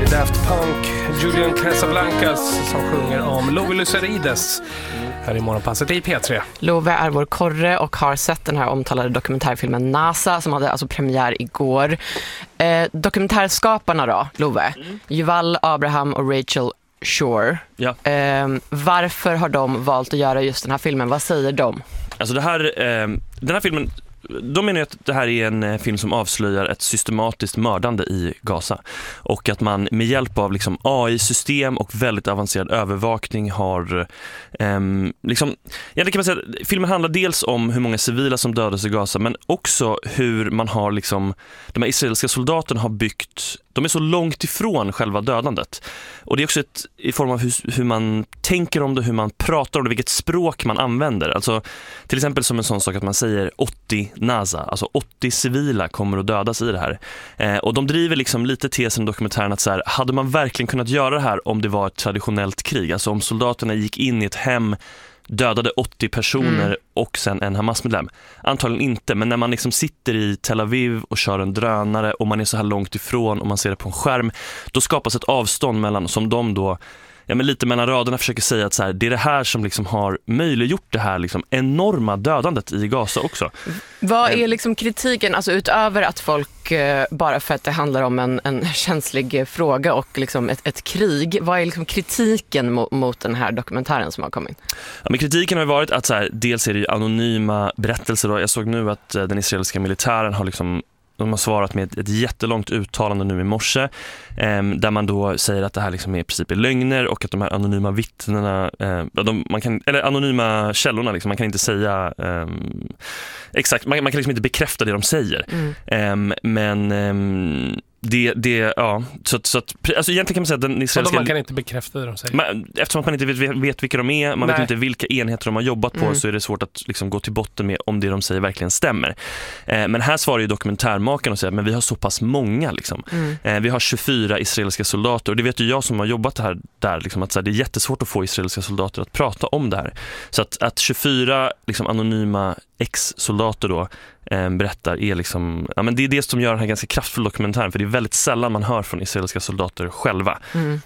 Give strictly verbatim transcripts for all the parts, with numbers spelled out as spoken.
Daft Punk, Julian Casablancas som sjunger om Love Lusarides här i Morgonpasset i P tre. Love är vår korre och har sett den här omtalade dokumentärfilmen NASA som hade alltså premiär igår. Eh, dokumentärskaparna då, Love, mm. Yuval Abraham och Rachel Shore. Ja. Eh, varför har de valt att göra just den här filmen? Vad säger de? Alltså det här, eh, den här filmen, de menar ju att det här är en film som avslöjar ett systematiskt mördande i Gaza och att man med hjälp av liksom A I-system och väldigt avancerad övervakning har eh, liksom, egentligen kan man säga att filmen handlar dels om hur många civila som dödas i Gaza, men också hur man har liksom, de här israeliska soldaterna har byggt, de är så långt ifrån själva dödandet. Och det är också ett, i form av hur, hur man tänker om det, hur man pratar om det, vilket språk man använder. Alltså till exempel som en sån sak att man säger åttio NASA, alltså åttio civila kommer att dödas i det här. Eh, och de driver liksom lite tesen i dokumentären att så här, hade man verkligen kunnat göra det här om det var ett traditionellt krig? Alltså om soldaterna gick in i ett hem, dödade åttio personer mm. och sen en Hamas-medlem. Antagligen inte, men när man liksom sitter i Tel Aviv och kör en drönare och man är så här långt ifrån och man ser det på en skärm, då skapas ett avstånd mellan, som de då, ja, men lite mellan raderna försöker säga att så här, det är det här som liksom har möjliggjort det här liksom enorma dödandet i Gaza också. Vad är liksom kritiken, alltså utöver att folk, eh, bara för att det handlar om en, en känslig fråga och liksom ett, ett krig, vad är liksom kritiken mot, mot den här dokumentären som har kommit? Ja, men kritiken har ju varit att så här, dels är det ju anonyma berättelser då. Jag såg nu att eh, den israeliska militären har liksom, de har svarat med ett, ett jättelångt uttalande nu i morse eh, där man då säger att det här liksom är i princip är lögner och att de här anonyma vittnena, eh, de, man kan, eller anonyma källorna, liksom, man kan inte säga eh, exakt, man, man kan liksom inte bekräfta det de säger. Mm. Eh, men eh, det, det, ja, så, så att, alltså egentligen kan man säga att den israeliska... Man kan inte bekräfta det de säger. Man, eftersom att man inte vet, vet vilka de är, man Nej. vet inte vilka enheter de har jobbat på, mm. så är det svårt att liksom gå till botten med om det de säger verkligen stämmer. Eh, men här svarar ju dokumentärmakaren och säger men vi har så pass många liksom. Mm. Eh, vi har tjugofyra israeliska soldater och det vet ju jag som har jobbat här där liksom, att så här, det är jättesvårt att få israeliska soldater att prata om det här. Så att, att tjugofyra liksom, anonyma ex-soldater då eh, berättar är liksom, ja, men det är det som gör den här ganska kraftfull dokumentären, för det är väldigt sällan man hör från israeliska soldater själva. Mm.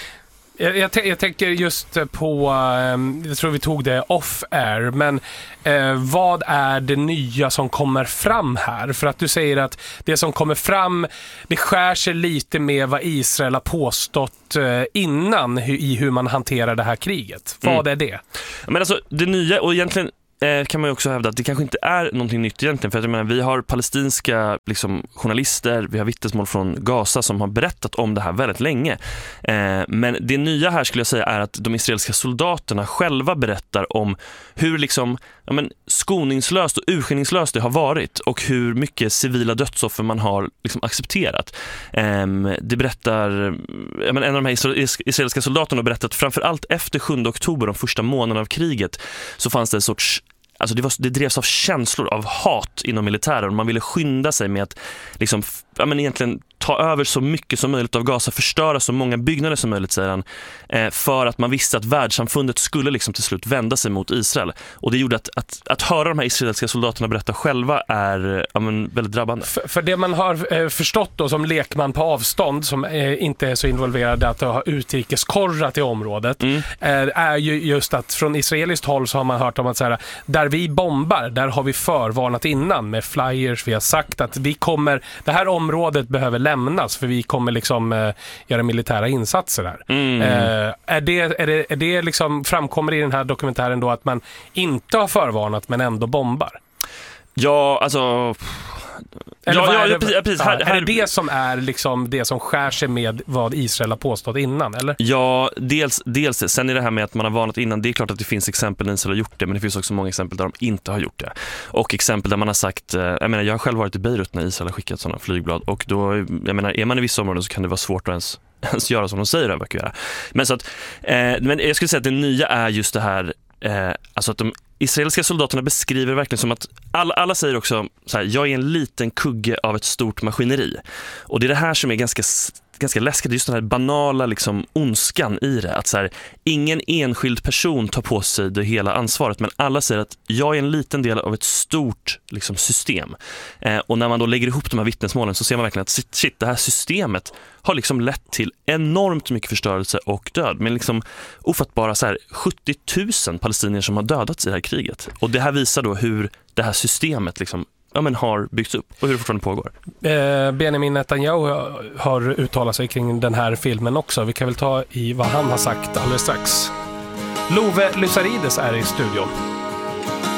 Jag, jag, t- jag tänker just på, eh, jag tror vi tog det off-air, men eh, vad är det nya som kommer fram här? För att du säger att det som kommer fram, det skär sig lite med vad Israel har påstått eh, innan hu- i hur man hanterar det här kriget. Vad mm. är det? Men alltså, det nya, och egentligen kan man ju också hävda att det kanske inte är någonting nytt egentligen, för att jag menar, vi har palestinska liksom, journalister, vi har vittnesmål från Gaza som har berättat om det här väldigt länge. Eh, men det nya här skulle jag säga är att de israeliska soldaterna själva berättar om hur liksom, ja, men, skoningslöst och urskillningslöst det har varit och hur mycket civila dödsoffer man har liksom, accepterat. Eh, det berättar, ja, men, en av de här israeliska soldaterna har berättat framförallt efter sjunde oktober, de första månaderna av kriget, så fanns det en sorts, alltså det, var, det drevs av känslor av hat inom militären. Man ville skynda sig med att liksom, ja, men egentligen ta över så mycket som möjligt av Gaza, förstöra så många byggnader som möjligt, säger han, eh, för att man visste att världssamfundet skulle liksom till slut vända sig mot Israel. Och det gjorde att, att, att höra de här israeliska soldaterna berätta själva är ja, men, väldigt drabbande. För, för det man har eh, förstått då som lekman på avstånd, som eh, inte är så involverad att ha utrikeskorrat i området, mm. eh, är ju just att från israeliskt håll så har man hört om att så här, där vi bombar, där har vi förvarnat innan med flyers. Vi har sagt att vi kommer, det här området behöver lämnas för vi kommer liksom eh, göra militära insatser här. Mm. Eh, är det, är det, är det liksom, framkommer i den här dokumentären då att man inte har förvarnat men ändå bombar? Ja, alltså... Eller ja, ja, är, det, precis, precis, här, är det det som är liksom det som skär sig med vad Israel har påstått innan, eller? Ja, dels, dels sen är det här med att man har varnat innan. Det är klart att det finns exempel där Israel har gjort det, men det finns också många exempel där de inte har gjort det. Och exempel där man har sagt, jag menar, jag har själv varit i Beirut när Israel har skickat sådana flygblad, och då, jag menar, är man i vissa områden så kan det vara svårt att ens, ens göra som de säger att evakuera. Men så att, eh, men jag skulle säga att det nya är just det här, eh, alltså att de israeliska soldaterna beskriver verkligen som att alla, alla säger också så här, jag är en liten kugge av ett stort maskineri. Och det är det här som är ganska, ganska läskigt, just den här banala liksom, ondskan i det. Att så här, ingen enskild person tar på sig det hela ansvaret, men alla säger att jag är en liten del av ett stort liksom, system. Eh, och när man då lägger ihop de här vittnesmålen så ser man verkligen att shit, det här systemet har liksom lett till enormt mycket förstörelse och död. Men liksom ofattbara så här, sjuttio tusen palestinier som har dödats i det här kriget. Och det här visar då hur det här systemet liksom, ja, men har byggts upp och hur det fortfarande pågår. Eh, Benjamin Netanyahu har uttalat sig kring den här filmen också. Vi kan väl ta i vad han har sagt alldeles strax. Love Lysarides är i studion.